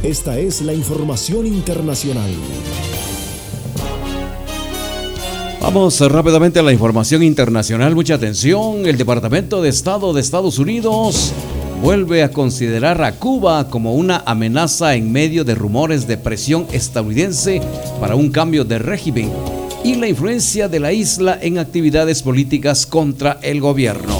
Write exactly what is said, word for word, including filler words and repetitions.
Esta es la información internacional. Vamos rápidamente a la información internacional. Mucha atención. El Departamento de Estado de Estados Unidos vuelve a considerar a Cuba como una amenaza en medio de rumores de presión estadounidense para un cambio de régimen y la influencia de la isla en actividades políticas contra el gobierno.